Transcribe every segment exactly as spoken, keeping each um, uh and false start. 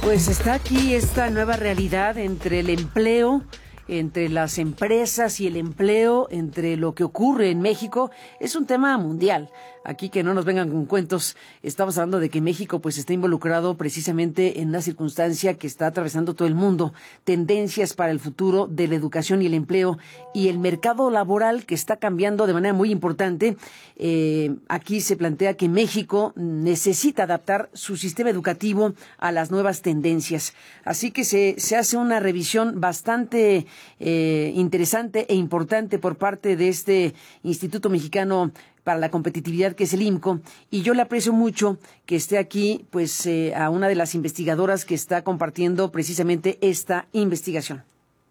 Pues está aquí esta nueva realidad entre el empleo, entre las empresas y el empleo, entre lo que ocurre en México. Es un tema mundial. Aquí que no nos vengan con cuentos, estamos hablando de que México pues está involucrado precisamente en una circunstancia que está atravesando todo el mundo, tendencias para el futuro de la educación y el empleo y el mercado laboral que está cambiando de manera muy importante. Eh, aquí se plantea que México necesita adaptar su sistema educativo a las nuevas tendencias. Así que se, se hace una revisión bastante eh, interesante e importante por parte de este Instituto Mexicano para la Competitividad, que es el I M C O, y yo le aprecio mucho que esté aquí, pues, eh, a una de las investigadoras que está compartiendo precisamente esta investigación.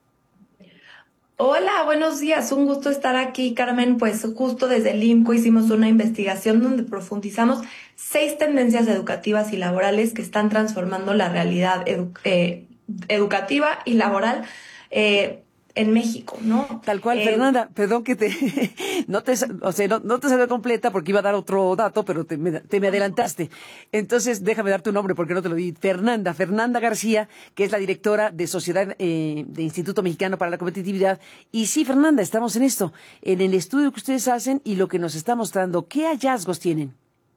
Hola, buenos días, un gusto estar aquí, Carmen. Pues justo desde el I M C O hicimos una investigación donde profundizamos seis tendencias educativas y laborales que están transformando la realidad edu eh, educativa y laboral eh, en México, ¿no? Tal cual, Eh, Fernanda, perdón que te no te o sea, no, no te salió completa porque iba a dar otro dato, pero te me, te me adelantaste. Entonces, déjame dar tu nombre porque no te lo di. Fernanda, Fernanda García, que es la directora de Sociedad eh, de Instituto Mexicano para la Competitividad. Y sí, Fernanda, estamos en esto, en el estudio que ustedes hacen y lo que nos está mostrando. ¿Qué hallazgos tienen?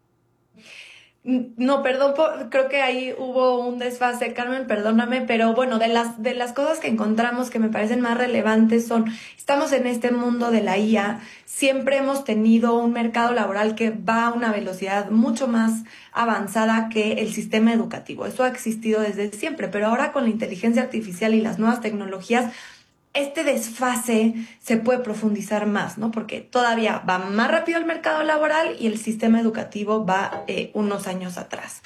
No, perdón, por- creo que ahí hubo un desfase, Carmen, perdóname, pero bueno, de las, de las cosas que encontramos que me parecen más relevantes son, estamos en este mundo de la I A, siempre hemos tenido un mercado laboral que va a una velocidad mucho más avanzada que el sistema educativo. Eso ha existido desde siempre, pero ahora con la inteligencia artificial y las nuevas tecnologías, este desfase se puede profundizar más, ¿no? Porque todavía va más rápido el mercado laboral y el sistema educativo va eh, unos años atrás.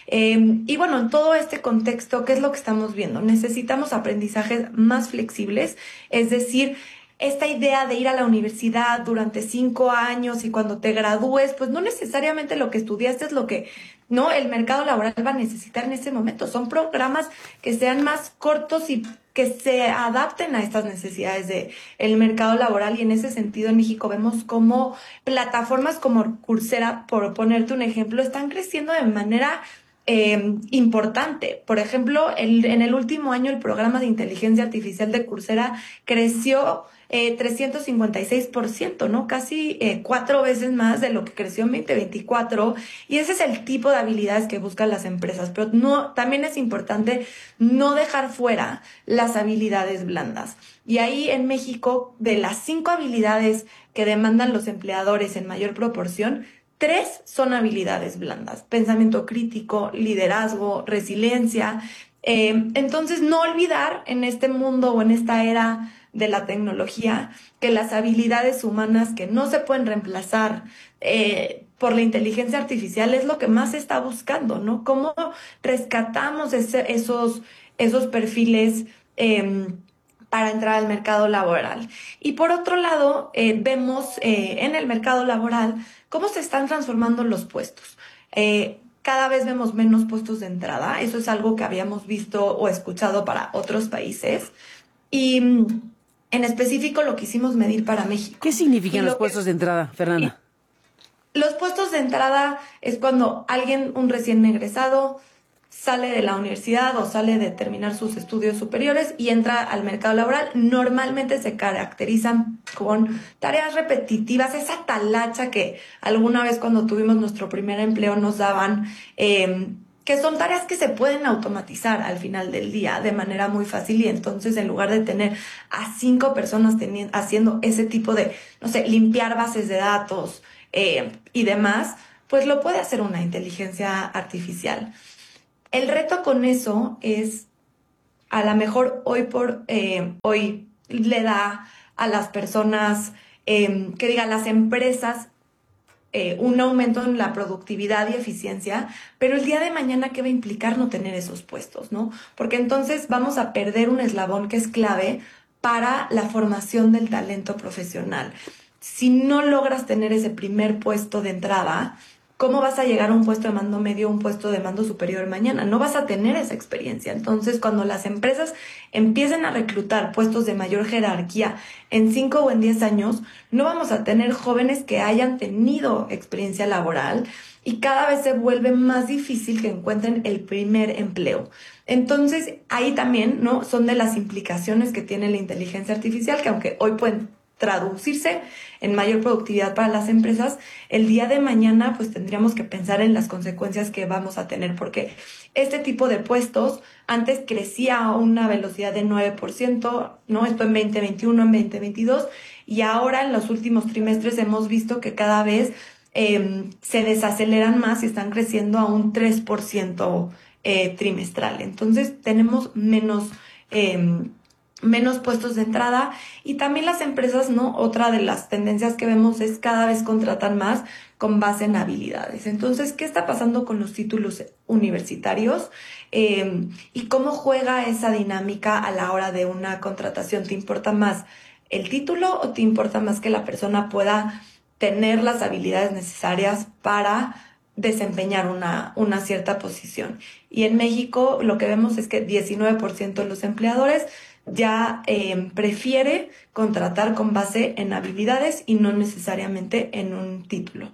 Eh, y bueno, en todo este contexto, ¿qué es lo que estamos viendo? Necesitamos aprendizajes más flexibles, es decir, esta idea de ir a la universidad durante cinco años y cuando te gradúes, pues no necesariamente lo que estudiaste es lo que, ¿no? El mercado laboral va a necesitar en ese momento. Son programas que sean más cortos y que se adapten a estas necesidades de el mercado laboral, y en ese sentido en México vemos cómo plataformas como Coursera, por ponerte un ejemplo, están creciendo de manera eh, importante. Por ejemplo, el, en el último año el programa de inteligencia artificial de Coursera creció eh, trescientos cincuenta y seis por ciento, ¿no? Casi eh, cuatro veces más de lo que creció en veinte veinticuatro, y ese es el tipo de habilidades que buscan las empresas. Pero no, también es importante no dejar fuera las habilidades blandas. Y ahí en México, de las cinco habilidades que demandan los empleadores en mayor proporción, tres son habilidades blandas: pensamiento crítico, liderazgo, resiliencia. Eh, entonces, no olvidar en este mundo o en esta era de la tecnología que las habilidades humanas que no se pueden reemplazar eh, por la inteligencia artificial es lo que más se está buscando, ¿no? ¿Cómo rescatamos ese, esos, esos perfiles eh, para entrar al mercado laboral? Y por otro lado, eh, vemos eh, en el mercado laboral cómo se están transformando los puestos. Eh, cada vez vemos menos puestos de entrada. Eso es algo que habíamos visto o escuchado para otros países. Y mm, en específico lo quisimos medir para México. ¿Qué significan los que, puestos de entrada, Fernanda? Los puestos de entrada es cuando alguien, un recién egresado, sale de la universidad o sale de terminar sus estudios superiores y entra al mercado laboral. Normalmente se caracterizan con tareas repetitivas, esa talacha que alguna vez cuando tuvimos nuestro primer empleo nos daban, eh, que son tareas que se pueden automatizar al final del día de manera muy fácil, y entonces en lugar de tener a cinco personas teniendo, haciendo ese tipo de, no sé, limpiar bases de datos eh, y demás, pues lo puede hacer una inteligencia artificial. El reto con eso es, a lo mejor hoy por eh, hoy le da a las personas, eh, que digan las empresas, eh, un aumento en la productividad y eficiencia, pero el día de mañana, ¿qué va a implicar no tener esos puestos, no? Porque entonces vamos a perder un eslabón que es clave para la formación del talento profesional. Si no logras tener ese primer puesto de entrada, ¿cómo vas a llegar a un puesto de mando medio, un puesto de mando superior mañana? No vas a tener esa experiencia. Entonces, cuando las empresas empiecen a reclutar puestos de mayor jerarquía en cinco o en diez años, no vamos a tener jóvenes que hayan tenido experiencia laboral y cada vez se vuelve más difícil que encuentren el primer empleo. Entonces, ahí también, ¿no? Son de las implicaciones que tiene la inteligencia artificial, que aunque hoy pueden traducirse en mayor productividad para las empresas, el día de mañana pues tendríamos que pensar en las consecuencias que vamos a tener, porque este tipo de puestos antes crecía a una velocidad de nueve por ciento, ¿no? Esto en veinte veintiuno, en veinte veintidós, y ahora en los últimos trimestres hemos visto que cada vez eh, se desaceleran más y están creciendo a un tres por ciento eh, trimestral. Entonces tenemos menos... Eh, menos puestos de entrada, y también las empresas, ¿no? Otra de las tendencias que vemos es cada vez contratan más con base en habilidades. Entonces, ¿qué está pasando con los títulos universitarios? Eh, ¿y cómo juega esa dinámica a la hora de una contratación? ¿Te importa más el título o te importa más que la persona pueda tener las habilidades necesarias para desempeñar una, una cierta posición? Y en México lo que vemos es que diecinueve por ciento de los empleadores ya eh, prefiere contratar con base en habilidades y no necesariamente en un título.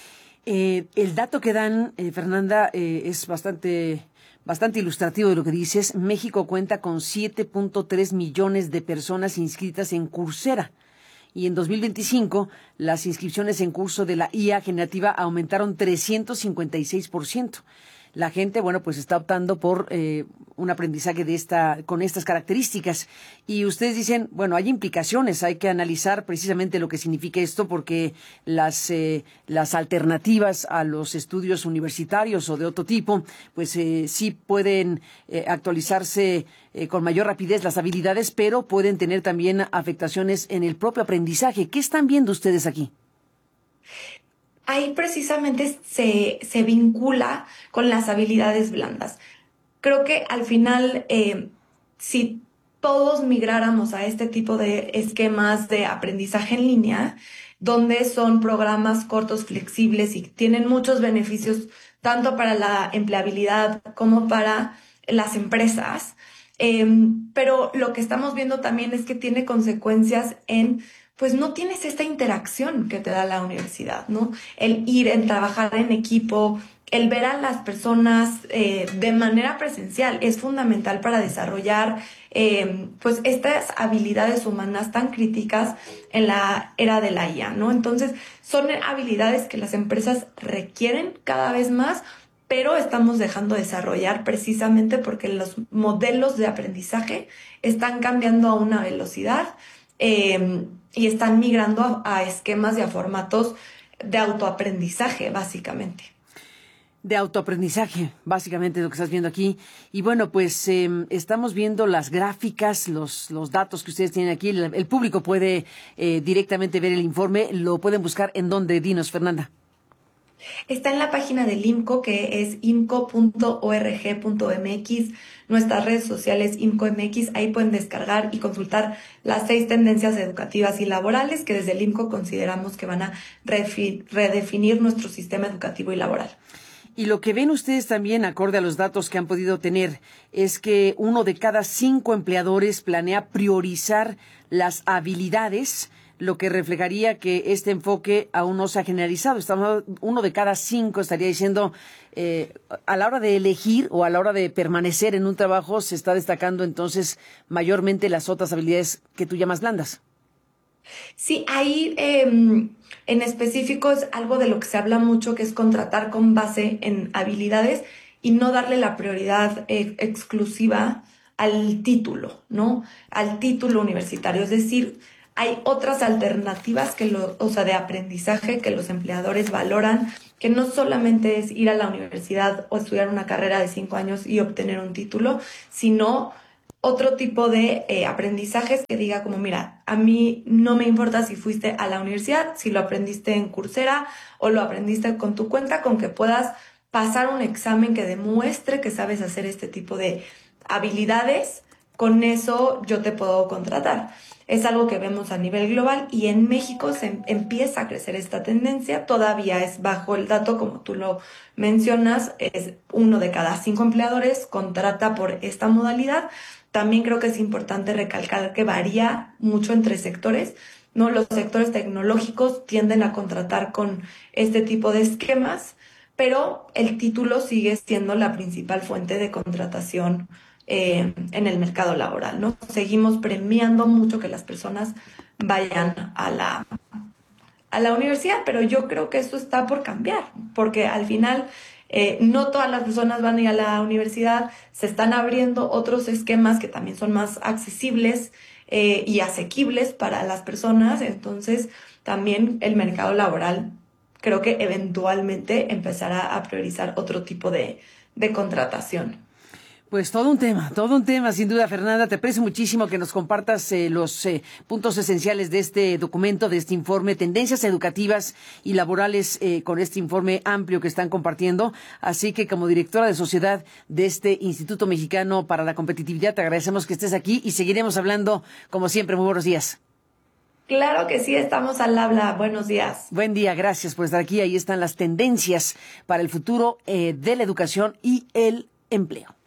Eh, el dato que dan, eh, Fernanda, eh, es bastante, bastante ilustrativo de lo que dices. México cuenta con siete punto tres millones de personas inscritas en Coursera. Y en dos mil veinticinco, las inscripciones en curso de la I A generativa aumentaron trescientos cincuenta y seis por ciento. La gente, bueno, pues está optando por eh, un aprendizaje de esta, con estas características. Y ustedes dicen, bueno, hay implicaciones, hay que analizar precisamente lo que significa esto, porque las, eh, las alternativas a los estudios universitarios o de otro tipo, pues eh, sí pueden eh, actualizarse eh, con mayor rapidez las habilidades, pero pueden tener también afectaciones en el propio aprendizaje. ¿Qué están viendo ustedes aquí? Ahí precisamente se, se vincula con las habilidades blandas. Creo que al final, eh, si todos migráramos a este tipo de esquemas de aprendizaje en línea, donde son programas cortos, flexibles y tienen muchos beneficios tanto para la empleabilidad como para las empresas, eh, pero lo que estamos viendo también es que tiene consecuencias en pues no tienes esta interacción que te da la universidad, ¿no? El ir, el trabajar en equipo, el ver a las personas eh, de manera presencial es fundamental para desarrollar eh, pues estas habilidades humanas tan críticas en la era de la I A, ¿no? Entonces, son habilidades que las empresas requieren cada vez más, pero estamos dejando de desarrollar precisamente porque los modelos de aprendizaje están cambiando a una velocidad eh, y están migrando a, a esquemas y a formatos de autoaprendizaje, básicamente. De autoaprendizaje, básicamente lo que estás viendo aquí. Y bueno, pues eh, estamos viendo las gráficas, los, los datos que ustedes tienen aquí. El, el público puede eh, directamente ver el informe. ¿Lo pueden buscar en dónde? Dinos, Fernanda. Está en la página del I M C O, que es imco punto org punto mx, nuestras redes sociales IMCOMX, ahí pueden descargar y consultar las seis tendencias educativas y laborales que desde el I M C O consideramos que van a redefinir nuestro sistema educativo y laboral. Y lo que ven ustedes también, acorde a los datos que han podido tener, es que uno de cada cinco empleadores planea priorizar las habilidades, lo que reflejaría que este enfoque aún no se ha generalizado. Estamos, uno de cada cinco estaría diciendo, eh, a la hora de elegir o a la hora de permanecer en un trabajo, se está destacando entonces mayormente las otras habilidades que tú llamas blandas. Sí, ahí eh, en específico es algo de lo que se habla mucho, que es contratar con base en habilidades y no darle la prioridad eh, exclusiva al título, ¿no? Al título universitario. Es decir, hay otras alternativas que lo, o sea, de aprendizaje que los empleadores valoran, que no solamente es ir a la universidad o estudiar una carrera de cinco años y obtener un título, sino otro tipo de eh, aprendizajes que diga como, mira, a mí no me importa si fuiste a la universidad, si lo aprendiste en Coursera o lo aprendiste con tu cuenta, con que puedas pasar un examen que demuestre que sabes hacer este tipo de habilidades con eso yo te puedo contratar. Es algo que vemos a nivel global y en México se em- empieza a crecer esta tendencia. Todavía es bajo el dato, como tú lo mencionas, es uno de cada cinco empleadores contrata por esta modalidad. También creo que es importante recalcar que varía mucho entre sectores, ¿no? Los sectores tecnológicos tienden a contratar con este tipo de esquemas, pero el título sigue siendo la principal fuente de contratación eh, en el mercado laboral, ¿no? Seguimos premiando mucho que las personas vayan a la, a la universidad, pero yo creo que eso está por cambiar, porque al final eh, no todas las personas van a ir a la universidad, se están abriendo otros esquemas que también son más accesibles eh, y asequibles para las personas, entonces también el mercado laboral creo que eventualmente empezará a priorizar otro tipo de, de contratación. Pues todo un tema, todo un tema, sin duda, Fernanda. Te aprecio muchísimo que nos compartas eh, los eh, puntos esenciales de este documento, de este informe, tendencias educativas y laborales eh, con este informe amplio que están compartiendo. Así que como directora de sociedad de este Instituto Mexicano para la Competitividad, te agradecemos que estés aquí y seguiremos hablando como siempre. Muy buenos días. Claro que sí, estamos al habla. Buenos días. Buen día, gracias por estar aquí. Ahí están las tendencias para el futuro eh, de la educación y el empleo.